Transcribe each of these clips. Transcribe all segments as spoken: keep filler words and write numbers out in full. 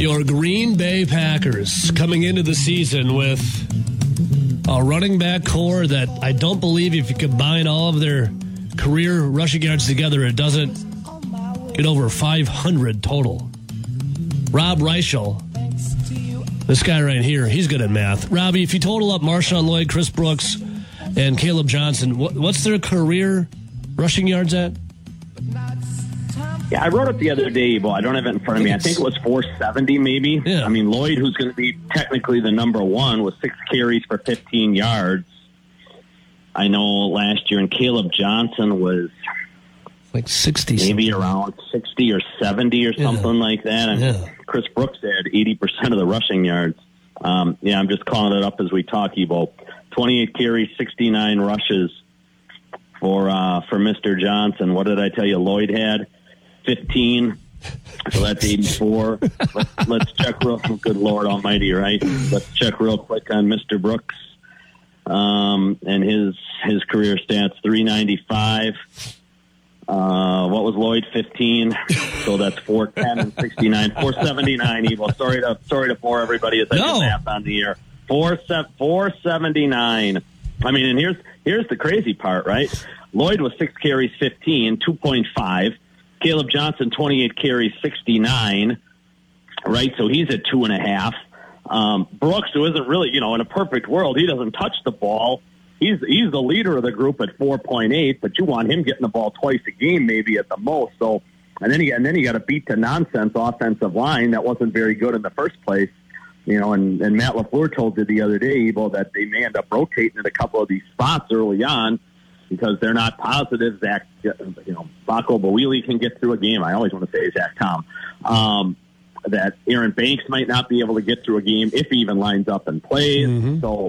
Your Green Bay Packers coming into the season with a running back core that I don't believe if you combine all of their career rushing yards together, it doesn't get over five hundred total. Rob Reichel, this guy right here, he's good at math. Robbie, if you total up Marshawn Lloyd, Chris Brooks, and Caleb Johnson, what's their career rushing yards at? Yeah, I wrote it the other day, but I don't have it in front of me. I think it was four seventy maybe. Yeah. I mean, Lloyd, who's going to be technically the number one, was six carries for fifteen yards. I know last year, and Caleb Johnson was like sixty, maybe around sixty or seventy or something yeah. like that. And yeah. Chris Brooks had eighty percent of the rushing yards. Um, yeah, I'm just calling it up as we talk, Evo. twenty-eight carries, sixty-nine rushes for uh, for Mister Johnson. What did I tell you? Lloyd had fifteen, so that's eighty-four. let's, let's check real quick. Good Lord Almighty, right? Let's check real quick on Mister Brooks um, and his his career stats. three ninety-five. Uh, what was Lloyd? fifteen. So that's four ten and sixty-nine. four seventy-nine. Evil. Sorry to sorry to bore everybody as I no. do math on the air. Four four seventy-nine. I mean, and here's here's the crazy part, right? Lloyd was six carries, fifteen, two point five. Caleb Johnson, twenty-eight carries, sixty-nine, right? So he's at two and a half. Um, Brooks, who isn't really, you know, in a perfect world, he doesn't touch the ball. He's he's the leader of the group at four point eight, but you want him getting the ball twice a game, maybe at the most. So, and then he and then he got a beat to nonsense offensive line that wasn't very good in the first place, you know. And, and Matt LaFleur told you the other day, Evo, that they may end up rotating at a couple of these spots early on, because they're not positive Zach, you know, Baco Bawili can get through a game. I always want to say Zach Tom. Um, that Aaron Banks might not be able to get through a game if he even lines up and plays. Mm-hmm. So,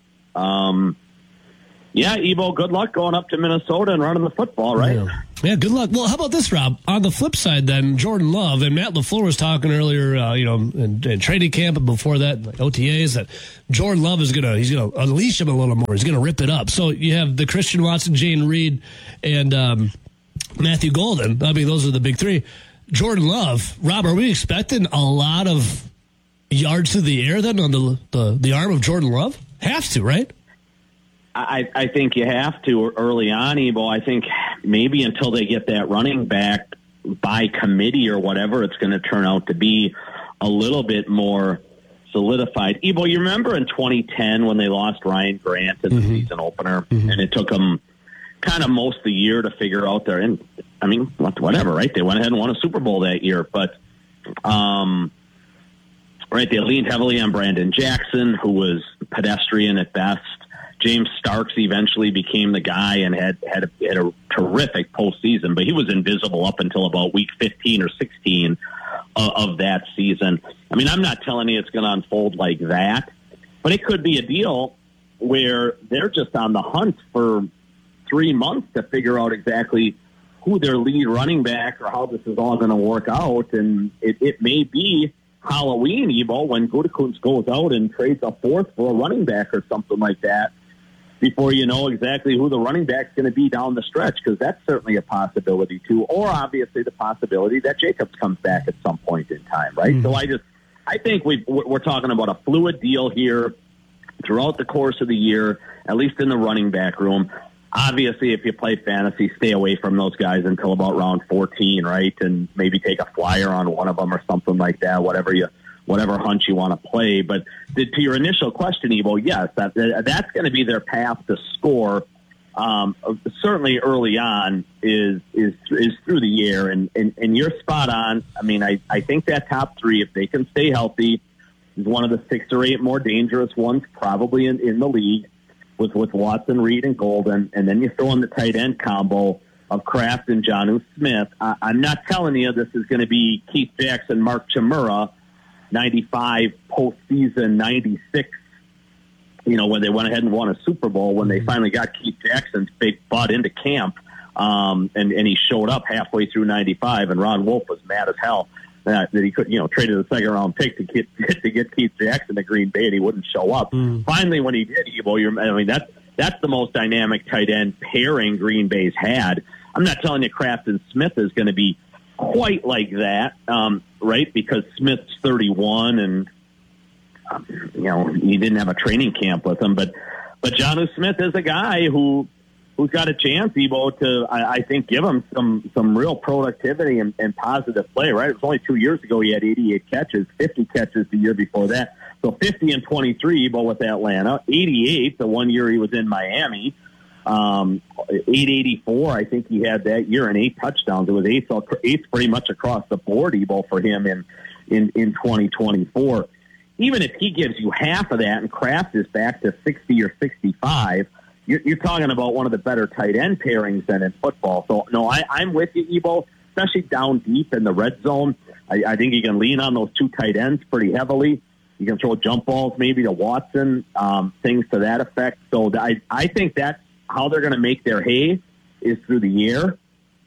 um, yeah, Evo, good luck going up to Minnesota and running the football, right? Yeah. yeah, good luck. Well, how about this, Rob? On the flip side, then, Jordan Love, and Matt LaFleur was talking earlier, uh, you know, in, in training camp and before that, like O T As, that Jordan Love is going to, he's going to unleash him a little more. He's going to rip it up. So you have the Christian Watson, Jayden Reed, and um, Matthew Golden. I mean, those are the big three. Jordan Love, Rob, are we expecting a lot of yards through the air then on the the, the arm of Jordan Love? Have to, right? I, I think you have to early on, Evo. I think maybe until they get that running back by committee or whatever, it's going to turn out to be a little bit more solidified. Evo, you remember in twenty ten when they lost Ryan Grant in the mm-hmm. season opener, mm-hmm. and it took them kind of most of the year to figure out their, and I mean, whatever, right? They went ahead and won a Super Bowl that year, but, um, right, they leaned heavily on Brandon Jackson, who was pedestrian at best. James Starks eventually became the guy and had had a, had a terrific postseason, but he was invisible up until about week fifteen or sixteen of, of that season. I mean, I'm not telling you it's going to unfold like that, but it could be a deal where they're just on the hunt for three months to figure out exactly who their lead running back or how this is all going to work out, and it, it may be Halloween, Evo, when Gutekunst goes out and trades a fourth for a running back or something like that, before you know exactly who the running back's going to be down the stretch, because that's certainly a possibility too. Or obviously the possibility that Jacobs comes back at some point in time, right? Mm-hmm. So I just, I think we we're talking about a fluid deal here throughout the course of the year, at least in the running back room. Obviously, if you play fantasy, stay away from those guys until about round fourteen, right? And maybe take a flyer on one of them or something like that, whatever you, whatever hunch you want to play. But to your initial question, Evo, yes, that, that's going to be their path to score. Um, certainly early on is is is through the air, and, and, and you're spot on. I mean, I, I think that top three, if they can stay healthy, is one of the six or eight more dangerous ones probably in, in the league. With, with Watson, Reed, and Golden, and then you throw in the tight end combo of Kraft and Jonnu Smith. I, I'm not telling you this is going to be Keith Jackson, Mark Chmura, ninety-five postseason, ninety-six, you know, when they went ahead and won a Super Bowl, when they finally got Keith Jackson's big butt into camp, um, and, and he showed up halfway through ninety-five, and Ron Wolf was mad as hell that, that he could, you know, traded a second round pick to get to get Keith Jackson to Green Bay, and he wouldn't show up. Mm. Finally, when he did, Evo, you're, I mean, that's that's the most dynamic tight end pairing Green Bay's had. I'm not telling you Kraft and Smith is going to be quite like that, um, right? Because Smith's thirty-one, and um, you know he didn't have a training camp with him. But but Jonnu Smith is a guy who who's got a chance, Ebo, to I, I think give him some some real productivity and, and positive play. Right? It was only two years ago he had eighty-eight catches, fifty catches the year before that. So fifty and twenty-three, Ebo, with Atlanta, eighty-eight the one year he was in Miami. Um, eight eighty-four, I think he had that year, and eight touchdowns. It was eighth, eighth pretty much across the board, Ebo, for him in, in, in twenty twenty-four. Even if he gives you half of that and Kraft is back to sixty or sixty-five, you're, you're talking about one of the better tight end pairings than in football. So, no, I, I'm with you, Ebo, especially down deep in the red zone. I, I think you can lean on those two tight ends pretty heavily. You can throw jump balls maybe to Watson, um, things to that effect. So I, I think that's how they're going to make their hay is through the air.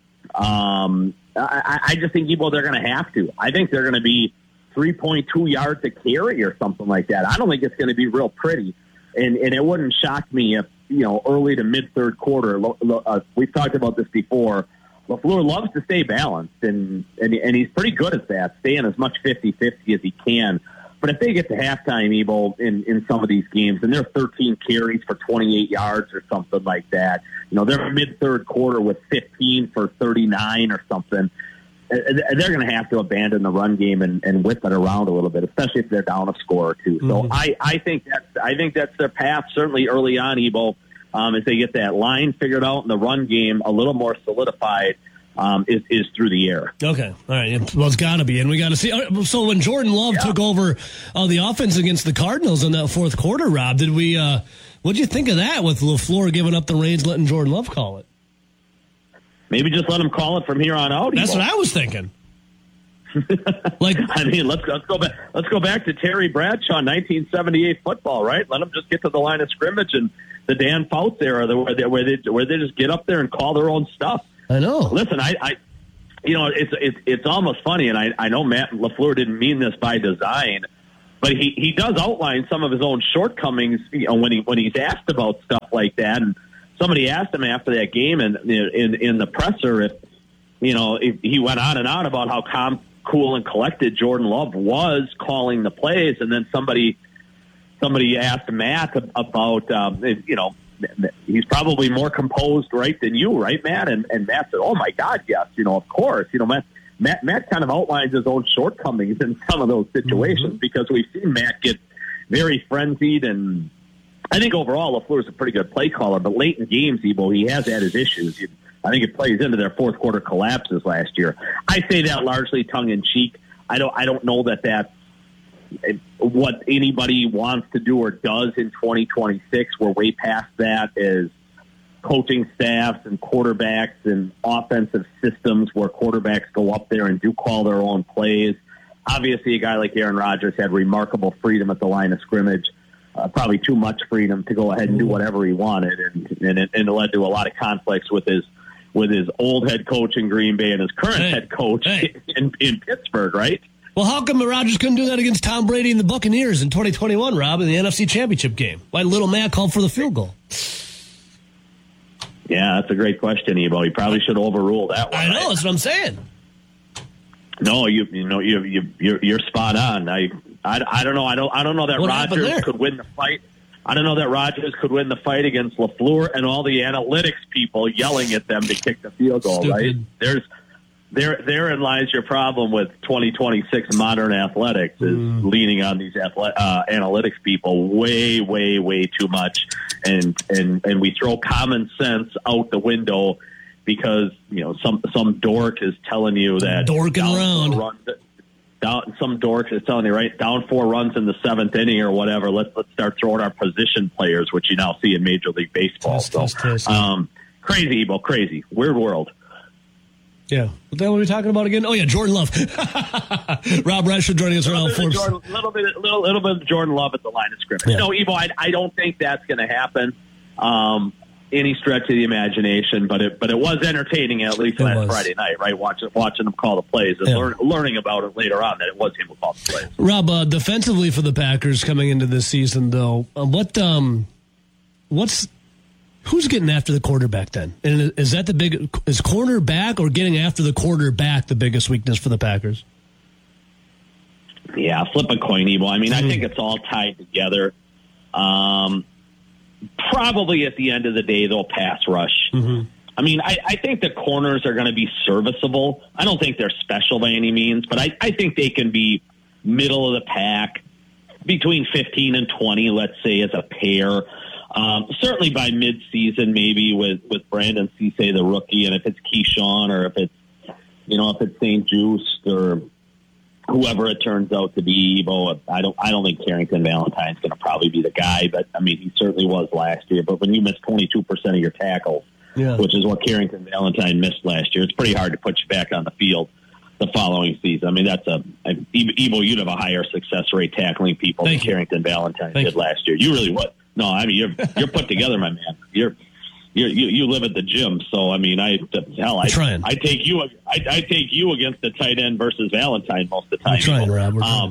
Um, I, I just think, Ebo, they're going to have to. I think they're going to be three point two yards a carry or something like that. I don't think it's going to be real pretty. And, and it wouldn't shock me if, you know, early to mid-third quarter, uh, we've talked about this before, LaFleur loves to stay balanced, and, and, and he's pretty good at that, staying as much fifty-fifty as he can. But if they get to halftime, Ebo, in, in some of these games, and they're thirteen carries for twenty-eight yards or something like that, you know, they're mid-third quarter with fifteen for thirty-nine or something, they're going to have to abandon the run game and, and whip it around a little bit, especially if they're down a score or two. Mm-hmm. So I, I think that's I think that's their path, certainly early on, Ebo, um, as they get that line figured out and the run game a little more solidified. Um, is, is through the air. Okay. All right. Well, it's got to be. And we got to see. So when Jordan Love yeah. took over uh, the offense against the Cardinals in that fourth quarter, Rob, did we, uh, what did you think of that with LaFleur giving up the reins, letting Jordan Love call it? Maybe just let him call it from here on out. That's what I was thinking. Like, I mean, let's let's go back. Let's go back to Terry Bradshaw, nineteen seventy-eight football, right? Let them just get to the line of scrimmage and the Dan Fouts era, where they where they where they just get up there and call their own stuff. I know. Listen, I, I, you know, it's it's it's almost funny, and I, I know Matt LaFleur didn't mean this by design, but he, he does outline some of his own shortcomings, you know, when he when he's asked about stuff like that. And somebody asked him after that game, and in in the presser, if you know, if he went on and on about how calm, cool, and collected Jordan Love was calling the plays, and then somebody somebody asked Matt about, um, you know. He's probably more composed, right, than you, right, Matt? And, and Matt said, oh, my God, yes, you know, of course. You know, Matt, Matt, Matt kind of outlines his own shortcomings in some of those situations mm-hmm. because we've seen Matt get very frenzied. And I think overall LaFleur's a pretty good play caller, but late in games, Ebo, he has had his issues. I think it plays into their fourth quarter collapses last year. I say that largely tongue-in-cheek. I don't, I don't know that that's what anybody wants to do or does in twenty twenty-six. We're way past that as coaching staffs and quarterbacks and offensive systems where quarterbacks go up there and do call their own plays. Obviously, a guy like Aaron Rodgers had remarkable freedom at the line of scrimmage, uh, probably too much freedom to go ahead and do whatever he wanted, and, and, it, and it led to a lot of conflicts with his with his old head coach in Green Bay and his current hey, head coach hey. in, in Pittsburgh, right? Well, how come Rodgers couldn't do that against Tom Brady and the Buccaneers in twenty twenty-one, Rob, in the N F C Championship game? Why did little Matt call for the field goal? Yeah, that's a great question, Ebo. You probably should overrule that one. I know, right? That's what I'm saying. No, you you know you you you're, you're spot on. I, I I don't know. I don't I don't know that What Rodgers could win the fight. I don't know that Rodgers could win the fight against LaFleur and all the analytics people yelling at them to kick the field goal. Stupid. Right? There's There, therein lies your problem with twenty twenty-six modern athletics is mm. leaning on these athle- uh, analytics people way, way, way too much, and and and we throw common sense out the window because you know some some dork is telling you that dorking around. Runs, down, some dork is telling you right down four runs in the seventh inning or whatever. Let's let's start throwing our position players, which you now see in Major League Baseball. Test, so test, test. Um, crazy, Ebo, crazy, weird world. Yeah. What the hell were we talking about again? Oh, yeah, Jordan Love. Rob Reschel joining us around four. A little bit, little, little bit of Jordan Love at the line of scrimmage. Yeah. No, Evo, I, I don't think that's going to happen. Um, any stretch of the imagination, but it, but it was entertaining at least it last was. Friday night, right? Watching, watching him call the plays and yeah. learn, learning about it later on that it was him who called the plays. Rob, uh, defensively for the Packers coming into this season, though, uh, what, um, what's, Who's getting after the quarterback then? And is that the big, is cornerback or getting after the quarterback the biggest weakness for the Packers? Yeah, flip a coin, Evo. I mean, mm-hmm. I think it's all tied together. Um, probably at the end of the day, they'll pass rush. Mm-hmm. I mean, I, I think the corners are going to be serviceable. I don't think they're special by any means, but I, I think they can be middle of the pack, between fifteen and twenty, let's say, as a pair. Um, certainly by mid-season, maybe with, with Brandon Cisse, the rookie, and if it's Keyshawn or if it's, you know, if it's Saint Just or whoever it turns out to be, Evo, I don't, I don't think Carrington Valentine's going to probably be the guy, but I mean, he certainly was last year. But when you miss twenty-two percent of your tackles, yeah. which is what Carrington Valentine missed last year, it's pretty hard to put you back on the field the following season. I mean, that's a, a Evo, you'd have a higher success rate tackling people Thank than you. Carrington Valentine Thank did you. last year. You really would. No, I mean, you're you're put together, my man. You're, you're you you live at the gym, so I mean, I hell, I trying. I take you I, I take you against the tight end versus Valentine most of the time. I'm trying, Rob. We're trying. Um,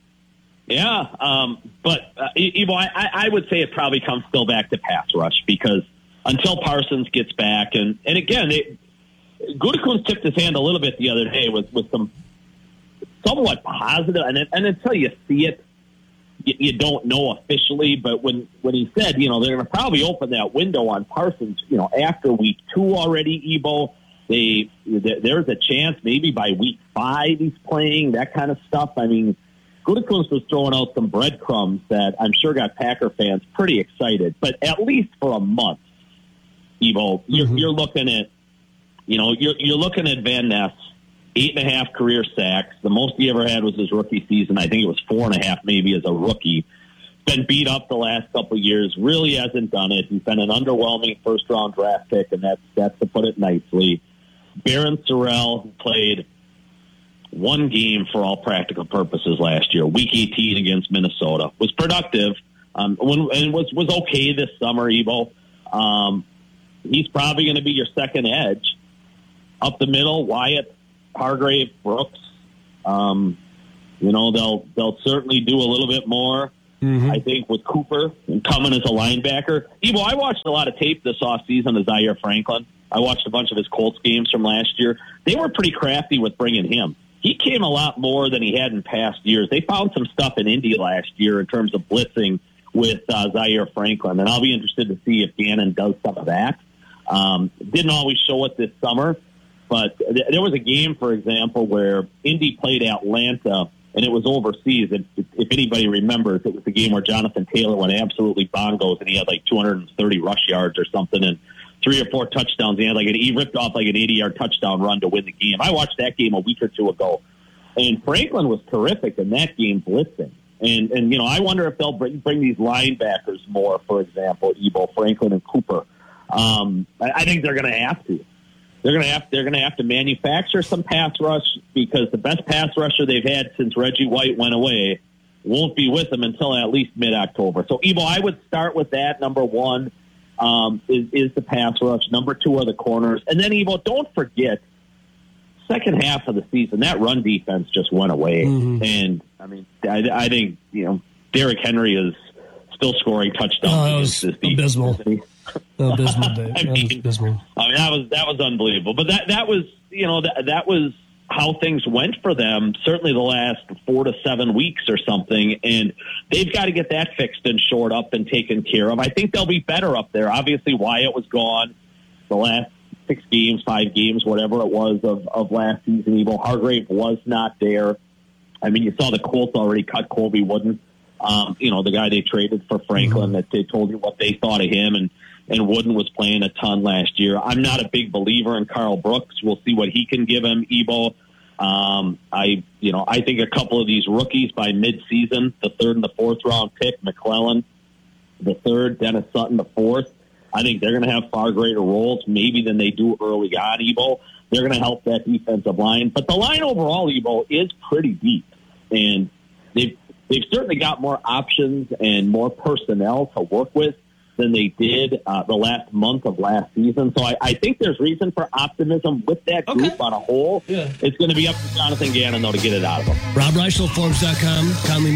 yeah, um, but uh, Evo, I, I would say it probably comes still back to pass rush because until Parsons gets back, and and again, they, Gutekunst tipped his hand a little bit the other day with with some somewhat positive, and and until you see it, you, you don't know officially. But when when he said, you know, they're going to probably open that window on Parsons, you know, after week two already, Evo, they there's a chance maybe by week five he's playing, that kind of stuff. I mean, Gutekunst was throwing out some breadcrumbs that I'm sure got Packer fans pretty excited. But at least for a month, Evo, you're, mm-hmm. you're looking at, you know, you're you're looking at Van Ness. Eight and a half career sacks. The most he ever had was his rookie season. I think it was four and a half maybe as a rookie. Been beat up the last couple of years. Really hasn't done it. He's been an underwhelming first round draft pick, and that's that's to put it nicely. Barron Sorrell, who played one game for all practical purposes last year, week eighteen against Minnesota, was productive. Um, when, and was was okay this summer, Evo. Um, he's probably going to be your second edge. Up the middle, Wyatt, Hargrave, Brooks, um, you know, they'll they'll certainly do a little bit more, mm-hmm. I think, with Cooper and coming as a linebacker. Evo, I watched a lot of tape this offseason of Zaire Franklin. I watched a bunch of his Colts games from last year. They were pretty crafty with bringing him. He came a lot more than he had in past years. They found some stuff in Indy last year in terms of blitzing with uh, Zaire Franklin, and I'll be interested to see if Gannon does some of that. Um, didn't always show it this summer. But there was a game, for example, where Indy played Atlanta, and it was overseas. If, if anybody remembers, it was the game where Jonathan Taylor went absolutely bongos, and he had like two hundred thirty rush yards or something, and three or four touchdowns. He had like an, he ripped off like an eighty-yard touchdown run to win the game. I watched that game a week or two ago, and Franklin was terrific in that game blitzing. And and you know, I wonder if they'll bring bring these linebackers more. For example, Evo, Franklin, and Cooper. Um, I, I think they're going to have to. They're going to have they're going to have to manufacture some pass rush because the best pass rusher they've had since Reggie White went away won't be with them until at least mid-October. So, Evo, I would start with that. Number one um, is, is the pass rush. Number two are the corners. And then, Evo, don't forget, second half of the season, that run defense just went away. Mm-hmm. And, I mean, I, I think, you know, Derrick Henry is still scoring touchdowns. Oh, that was abysmal. Oh, abysmal, Dave. I mean, that was abysmal. I mean, that was that was unbelievable. But that that was you know that that was how things went for them. Certainly the last four to seven weeks or something, and they've got to get that fixed and shored up and taken care of. I think they'll be better up there. Obviously, Wyatt was gone the last six games, five games, whatever it was of of last season. Evo Hargrave was not there. I mean, you saw the Colts already cut Colby Wooden. Um, you know, the guy they traded for Franklin, mm-hmm. that they told you what they thought of him, and, and Wooden was playing a ton last year. I'm not a big believer in Carl Brooks. We'll see what he can give him, Evo. Um, I, you know, I think a couple of these rookies by mid-season, the third and the fourth round pick, McClellan, the third, Dennis Sutton, the fourth, I think they're going to have far greater roles maybe than they do early on, Evo. They're going to help that defensive line. But the line overall, Evo, is pretty deep, and they've They've certainly got more options and more personnel to work with than they did uh, the last month of last season. So I, I think there's reason for optimism with that group okay. on a whole. Yeah. It's going to be up to Jonathan Gannon, though, to get it out of them. Rob Reichel, Forbes dot com. Conley